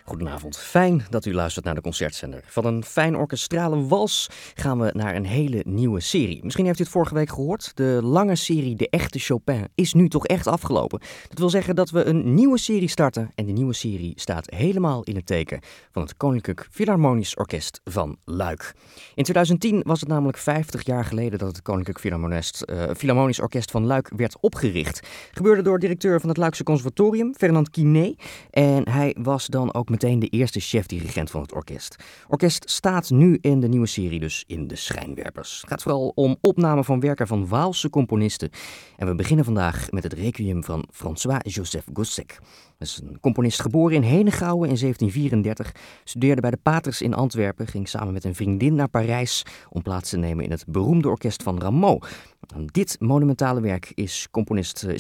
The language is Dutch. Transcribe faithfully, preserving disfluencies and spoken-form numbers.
Goedenavond, fijn dat u luistert naar de Concertzender. Van een fijn orkestrale wals gaan we naar een hele nieuwe serie. Misschien heeft u het vorige week gehoord. De lange serie De Echte Chopin is nu toch echt afgelopen. Dat wil zeggen dat we een nieuwe serie starten. En die nieuwe serie staat helemaal in het teken van het Koninklijk Philharmonisch Orkest van Luik. In twintig tien was het namelijk vijftig jaar geleden dat het Koninklijk Philharmonisch, uh, Philharmonisch Orkest van Luik werd opgericht. Gebeurde door directeur van het Luikse Conservatorium, Fernand Quinet. En hij was dan ook meteen de eerste chef-dirigent van het orkest. Orkest staat nu in de nieuwe serie dus in de schijnwerpers. Het gaat vooral om opname van werken van Waalse componisten. En we beginnen vandaag met het requiem van François-Joseph Gossec. Dat is een componist geboren in Henegouwen in zeventien vierendertig, studeerde bij de Paters in Antwerpen, ging samen met een vriendin naar Parijs om plaats te nemen in het beroemde orkest van Rameau. Dit monumentale werk is componist is